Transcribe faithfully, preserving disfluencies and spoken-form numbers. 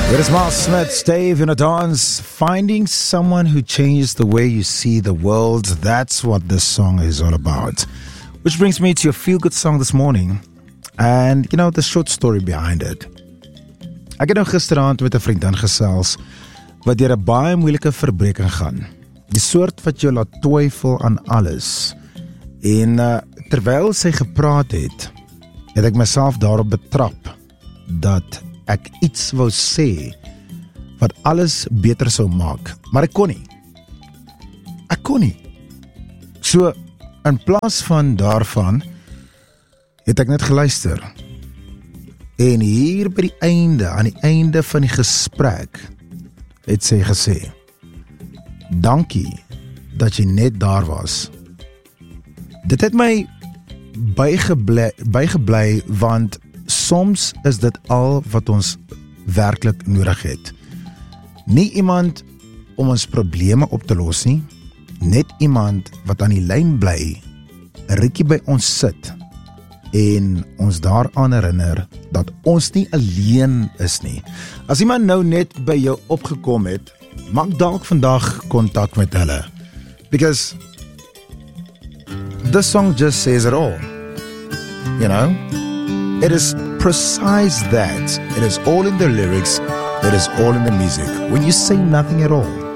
It is Miles Smith, Dave in a Dance. Finding someone who changes the way you see the world. That's what this song is all about. Which brings me to your feel-good song this morning. And, you know, the short story behind it. Ek het nou gisteraand met 'n vriendin gesels wat deur 'n baie moeilike verbreeking gaan. Die soort wat jou laat twyfel aan alles. En uh, terwyl sy gepraat het, het ek myself daarop betrap dat ek iets wou sê wat alles beter sou maak, maar ek kon nie. Ek kon nie. So, in plaas van daarvan, het ek net geluister. En hier by die einde, aan die einde van die gesprek, het sy gesê, dankie dat jy net daar was. Dit het my bygebly, bygebly, want soms is dit al wat ons werklik nodig het. Nie iemand om ons probleme op te los nie, net iemand wat aan die lyn bly, 'n rukkie by ons sit en ons daaraan herinner dat ons nie alleen is nie. As iemand nou net by jou opgekom het, maak dalk vandag kontak met hulle. Because this song just says it all. You know? It is precise that. It is all in the lyrics. It is all in the music. When you say nothing at all,